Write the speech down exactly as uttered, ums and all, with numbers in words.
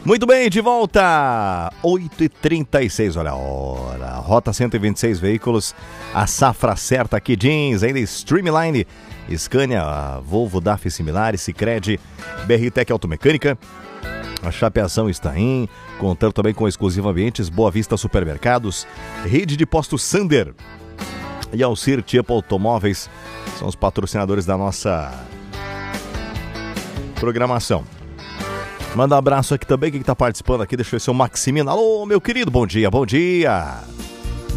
Muito bem, de volta, oito e trinta e seis, olha a hora, Rota cento e vinte e seis veículos, a safra certa aqui, jeans, ainda Streamline, Scania, Volvo, D A F Similares, Sicredi, B R Tech Automecânica, a Chapeação está em, contando também com Exclusivo Ambientes, Boa Vista Supermercados, Rede de Postos Sander e Alcir Tipo Automóveis, são os patrocinadores da nossa programação. Manda um abraço aqui também, quem está participando aqui, deixa eu ver, seu Maximino. Alô, meu querido, bom dia, bom dia.